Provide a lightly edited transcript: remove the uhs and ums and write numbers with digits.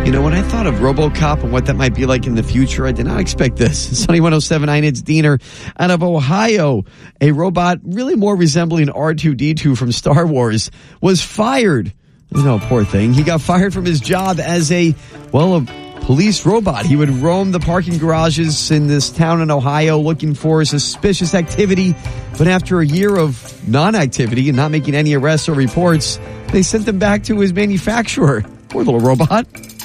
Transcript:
You know, when I thought of RoboCop and what that might be like in the future, I did not expect this. Sunny 107.9, it's Diener out of Ohio. A robot really more resembling R2-D2 from Star Wars was fired. You know, poor thing. He got fired from his job as a police robot. He would roam the parking garages in this town in Ohio looking for suspicious activity. But after a year of non-activity and not making any arrests or reports, they sent him back to his manufacturer. Poor little robot.